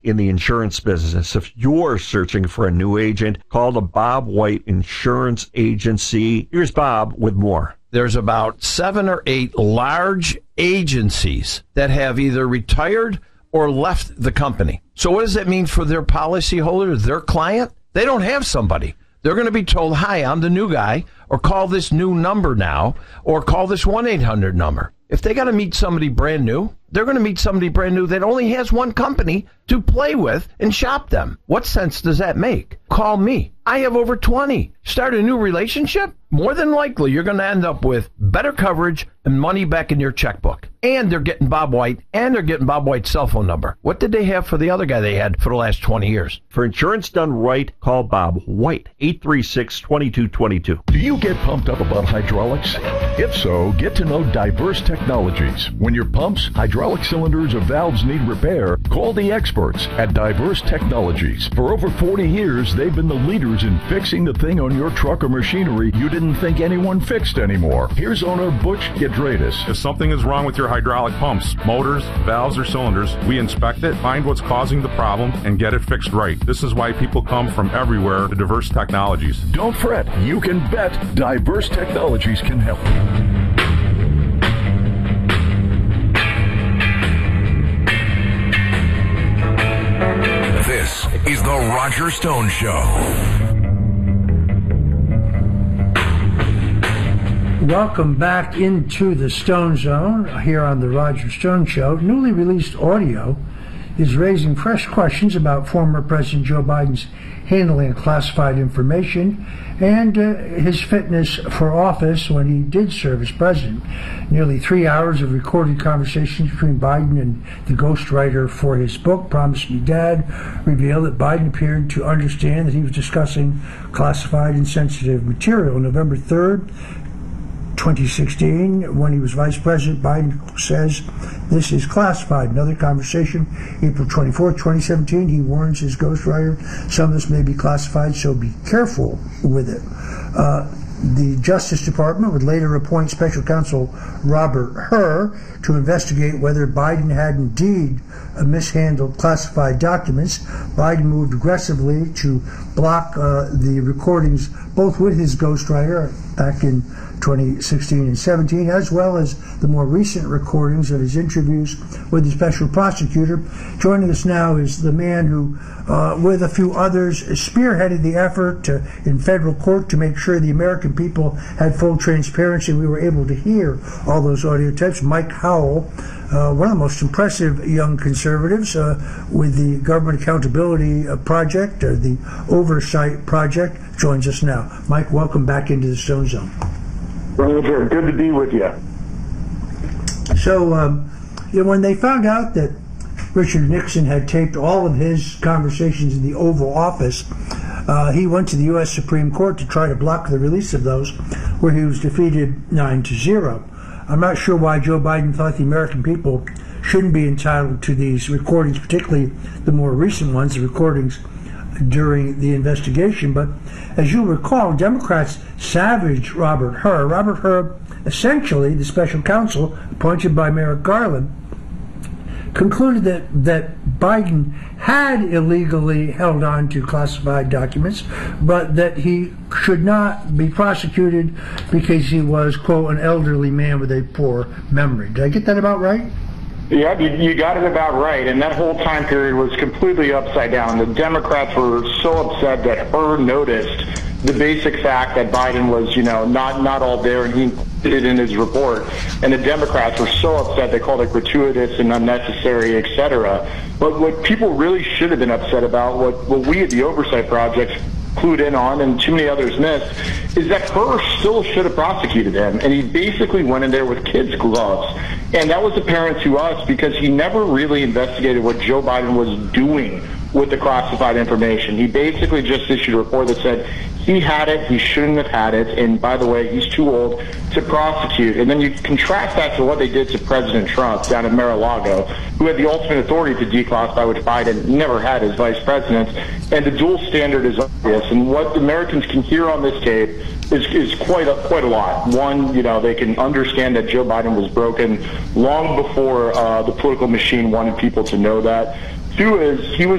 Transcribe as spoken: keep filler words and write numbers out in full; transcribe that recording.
in the insurance business. If you're searching for a new agent, call the Bob White Insurance Agency. Here's Bob with more. There's about seven or eight large agencies that have either retired or left the company. So what does that mean for their policyholder, their client? They don't have somebody. They're going to be told, hi, I'm the new guy, or call this new number now, or call this one eight hundred number. If they got to meet somebody brand new, they're going to meet somebody brand new that only has one company to play with and shop them. What sense does that make? Call me. I have over twenty. Start a new relationship? More than likely, you're going to end up with better coverage and money back in your checkbook. And they're getting Bob White, and they're getting Bob White's cell phone number. What did they have for the other guy they had for the last twenty years? For insurance done right, call Bob White, eight three six, two two two two. Do you get pumped up about hydraulics? If so, get to know Diverse Technologies. When your pumps, hydraulic cylinders, or valves need repair, call the experts at Diverse Technologies. For over forty years, they've been the leaders in fixing the thing on your truck or machinery you didn't think anyone fixed anymore. Here's owner Butch Gidradis. If something is wrong with your hydraulic pumps, motors, valves, or cylinders, we inspect it, find what's causing the problem, and get it fixed right. This is why people come from everywhere to Diverse Technologies. Don't fret. You can bet Diverse Technologies can help. This is the Roger Stone Show. Welcome back into the Stone Zone here on the Roger Stone Show. Newly released audio is raising fresh questions about former President Joe Biden's handling of classified information and uh, his fitness for office when he did serve as president. Nearly three hours of recorded conversations between Biden and the ghostwriter for his book, Promise Me Dad, reveal that Biden appeared to understand that he was discussing classified and sensitive material. November third, twenty sixteen, when he was vice president, Biden says this is classified. Another conversation, April twenty-fourth, twenty seventeen, he warns his ghostwriter, some of this may be classified, so be careful with it. Uh, the Justice Department would later appoint Special Counsel Robert Hur to investigate whether Biden had indeed mishandled classified documents. Biden moved aggressively to block uh, the recordings, both with his ghostwriter back in twenty sixteen and seventeen, as well as the more recent recordings of his interviews with the special prosecutor. Joining us now is the man who, uh, with a few others, spearheaded the effort to, in federal court to make sure the American people had full transparency. We were able to hear all those audio tapes. Mike Howell, uh, one of the most impressive young conservatives uh, with the Government Accountability uh, Project, or the Oversight Project, joins us now. Mike, welcome back into the Stone Zone. Roger, good to be with you. So, um, you know, when they found out that Richard Nixon had taped all of his conversations in the Oval Office, uh, he went to the U S Supreme Court to try to block the release of those, where he was defeated nine to zero. I'm not sure why Joe Biden thought the American people shouldn't be entitled to these recordings, particularly the more recent ones, the recordings during the investigation. But as you'll recall, Democrats savaged Robert Hur. Robert Hur, essentially the special counsel appointed by Merrick Garland, concluded that, that Biden had illegally held on to classified documents, but that he should not be prosecuted because he was, quote, an elderly man with a poor memory. Did I get that about right? Yeah, you, you got it about right. And that whole time period was completely upside down. The Democrats were so upset that Hur noticed the basic fact that Biden was, you know, not, not all there, and he did it in his report. And the Democrats were so upset they called it gratuitous and unnecessary, et cetera. But what people really should have been upset about, what, what we at the Oversight Project clued in on and too many others missed, is that Hur still should have prosecuted him. And he basically went in there with kids' gloves. And that was apparent to us because he never really investigated what Joe Biden was doing with the classified information. He basically just issued a report that said he had it, he shouldn't have had it, and by the way, he's too old to prosecute. And then you contrast that to what they did to President Trump down at Mar-a-Lago, who had the ultimate authority to declassify, which Biden never had as vice president. And the dual standard is obvious. And what Americans can hear on this tape is, is quite a, quite a lot. One, you know, they can understand that Joe Biden was broken long before uh, the political machine wanted people to know that. Two is he was